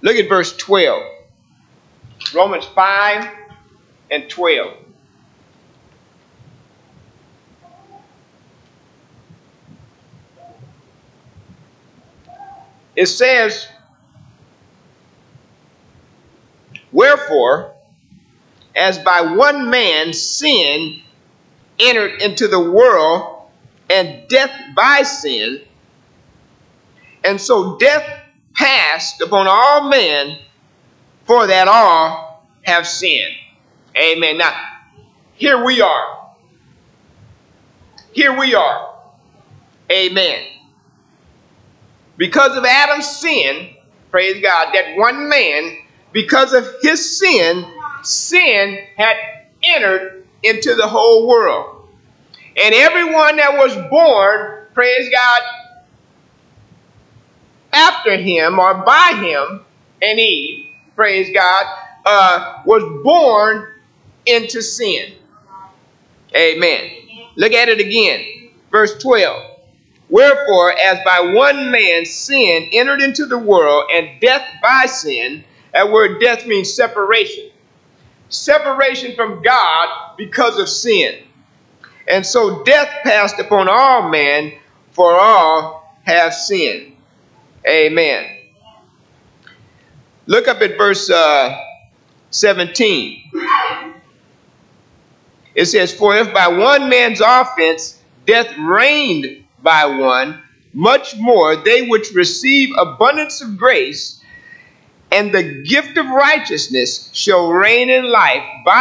Look at verse 12. Romans 5 and 12. It says, wherefore, as by one man sin entered into the world, and death by sin, and so death passed upon all men, for that all have sinned. Amen. Now, here we are. Here we are. Amen. Because of Adam's sin, praise God, that one man, because of his sin, sin had entered into the whole world. And everyone that was born, praise God, after him or by him and Eve, praise God, was born into sin. Amen. Look at it again. Verse 12. Wherefore, as by one man sin entered into the world, and death by sin. That word death means separation. Separation from God because of sin. And so death passed upon all men, for all have sinned. Amen. Look up at verse 17. It says, for if by one man's offense death reigned by one, much more they which receive abundance of grace and the gift of righteousness shall reign in life by